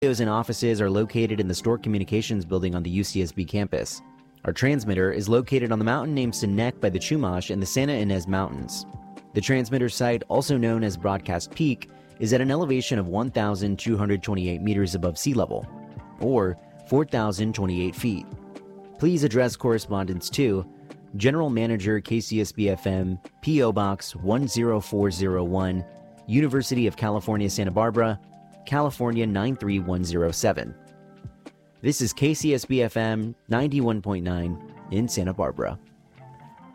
Studios and offices are located in the Stork Communications building on the UCSB campus. Our transmitter is located on the mountain named Sinek by the Chumash in the Santa Ynez Mountains. The transmitter site, also known as Broadcast Peak, is at an elevation of 1,228 meters above sea level, or 4,028 feet. Please address correspondence to General Manager KCSB-FM, P.O. Box 10401, University of California, Santa Barbara, California 93107. This is KCSB-FM 91.9 in Santa Barbara.